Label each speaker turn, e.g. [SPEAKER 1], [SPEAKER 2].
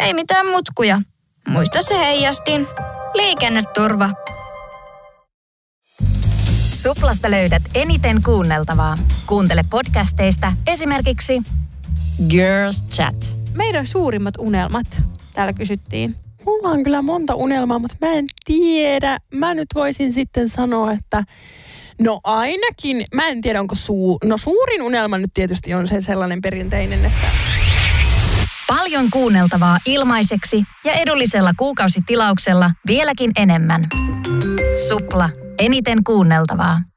[SPEAKER 1] Ei mitään mutkuja. Muista se heijastin. Liikenneturva.
[SPEAKER 2] Suplasta löydät eniten kuunneltavaa. Kuuntele podcasteista esimerkiksi Girls Chat.
[SPEAKER 3] Meidän suurimmat unelmat, täällä kysyttiin.
[SPEAKER 4] Mulla on kyllä monta unelmaa, mutta mä en tiedä. Mä nyt voisin sitten sanoa, että no ainakin, mä en tiedä onko suurin unelma nyt tietysti on se sellainen perinteinen, että
[SPEAKER 2] Paljon kuunneltavaa ilmaiseksi ja edullisella kuukausitilauksella vieläkin enemmän. Supla. Eniten kuunneltavaa.